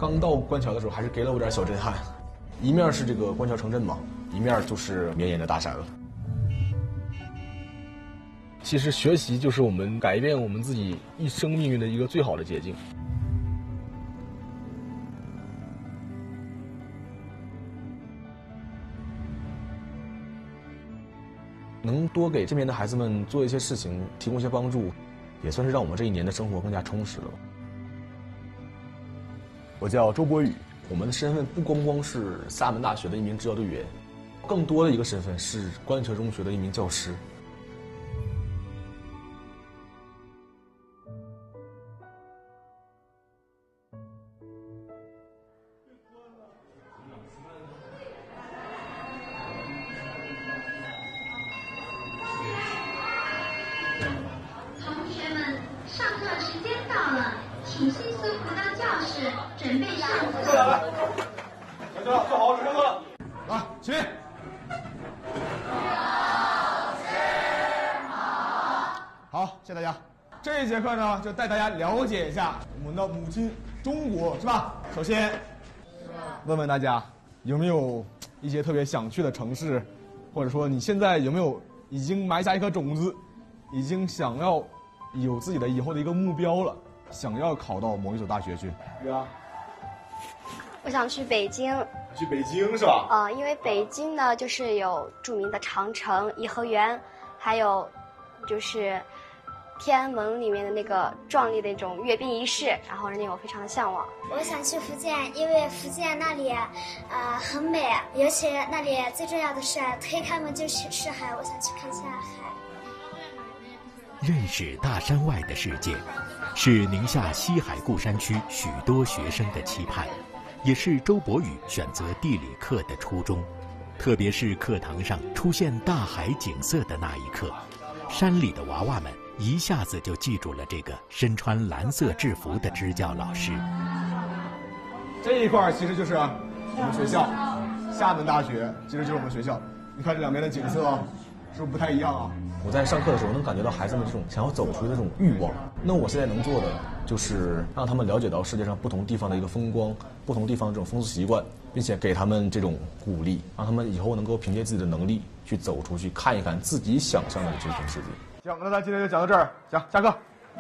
刚到官桥的时候，还是给了我点小震撼。一面是这个官桥城镇嘛，一面就是绵延的大山了。其实学习就是我们改变我们自己一生命运的一个最好的捷径。能多给这边的孩子们做一些事情，提供一些帮助，也算是让我们这一年的生活更加充实了。我叫周博宇，我们的身份不光光是厦门大学的一名支教队员，更多的一个身份是官桥中学的一名教师。 请迅速回到教室，准备上课。 来，大家坐好，准备上课。 来，起立。好，谢谢大家。这一节课呢，就带大家了解一下我们的母亲中国，是吧？首先，问问大家有没有一些特别想去的城市，或者说你现在有没有已经埋下一颗种子，已经想要有自己的以后的一个目标了？想要考到某一所大学去。对啊， 我想去北京。 去北京是吧？ 因为北京呢，就是有著名的长城、颐和园，还有就是天安门里面的那个壮丽的那种阅兵仪式，然后令我非常的向往。 我想去福建，因为福建那里很美，尤其那里最重要的是推开门就是海，我想去看一下海。 认识大山外的世界，是宁夏西海固山区许多学生的期盼，也是周博宇选择地理课的初衷。特别是课堂上出现大海景色的那一刻，山里的娃娃们一下子就记住了这个身穿蓝色制服的支教老师。 这一块其实就是我们学校，厦门大学，其实就是我们学校。你看这两边的景色，是不是不太一样啊？我在上课的时候能感觉到孩子们这种想要走出的这种欲望。那我现在能做的就是让他们了解到世界上不同地方的一个风光，不同地方的这种风俗习惯，并且给他们这种鼓励，让他们以后能够凭借自己的能力去走出去，看一看自己想象的这种世界。行，那咱今天就讲到这儿，行，下课。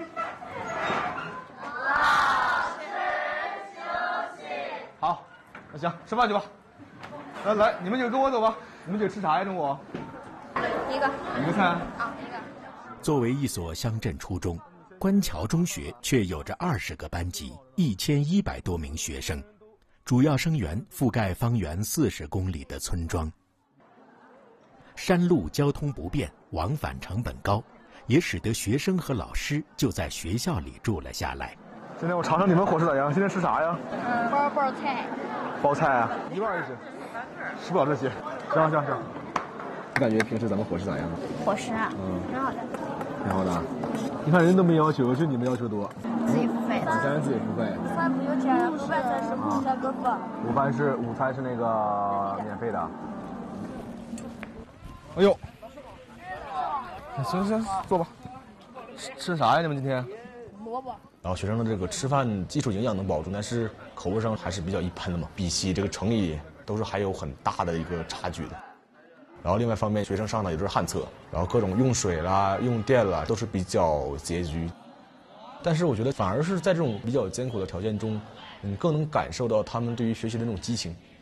老师休息。好，那行，吃饭去吧。来，你们几个跟我走吧。你们几个吃啥呀？中午？ 一个菜啊？ 一个。 作为一所乡镇初中，官桥中学却有着20个班级，1100多名学生，主要生源覆盖方圆40公里的村庄。山路交通不便，往返成本高，也使得学生和老师就在学校里住了下来。 今天我尝尝你们伙食咋样？今天吃啥呀？ 包菜。 包菜啊？一半就行，吃不了这些。行。你感觉平时咱们伙食咋样？ 伙食啊，挺好的。 挺好的。你看人都没要求，就你们要求多。 自己付费。 午餐自己付费。 饭不用钱，午饭才是不加个饭。 午餐是那个免费的。哎呦，行，坐吧。吃啥呀？你们今天？ 萝卜。 然后学生的这个吃饭基础营养能保住，但是口味上还是比较一般的嘛，比起这个城里都是还有很大的一个差距的。然后另外一方面，学生上的也都是旱厕，然后各种用水啦、用电啦都是比较拮据。但是我觉得反而是在这种比较艰苦的条件中，你更能感受到他们对于学习的那种激情。